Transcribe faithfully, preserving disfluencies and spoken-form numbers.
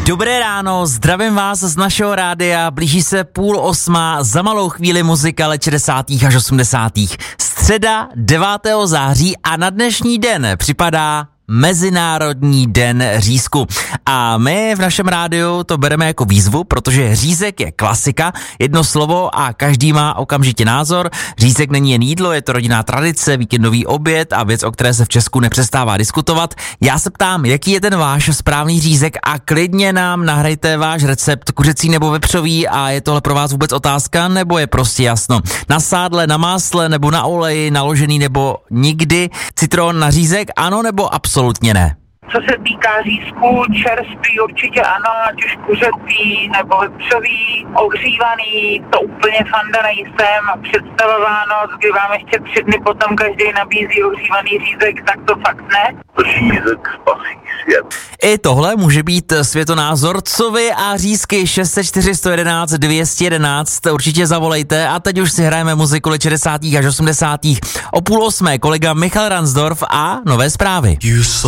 Dobré ráno, zdravím vás z našeho rádia, blíží se půl osmá, za malou chvíli muzika let šedesátých až osmdesátých. Středa devátého září a na dnešní den připadá Mezinárodní den řízku. A my v našem rádiu to bereme jako výzvu, protože řízek je klasika, jedno slovo a každý má okamžitě názor. Řízek není jen jídlo, je to rodinná tradice, víkendový oběd a věc, o které se v Česku nepřestává diskutovat. Já se ptám, jaký je ten váš správný řízek a klidně nám nahrajte váš recept, kuřecí nebo vepřový, a je tohle pro vás vůbec otázka, nebo je prostě jasno? Na sádle, na másle nebo na oleji, naložený nebo nikdy? Citron na řízek, ano nebo absolutně? Absolutně ne. Co se týká řízku, čerstvý určitě ano, ať už kuřecí nebo vepřový, ohřívaný, to úplně fanda nejsem. Představa Vánoc, kdy vám ještě tři dny potom každý nabízí ohřívaný řízek, tak to fakt ne. Řízek spasí svět. I tohle může být světonázor. Co vy a řízky? Šest set čtyři sto jedenáct dvě stě jedenáct, určitě zavolejte a teď už si hrajeme muziku let šedesátých až osmdesátých. O půl osmé kolega Michal Ransdorf a nové zprávy.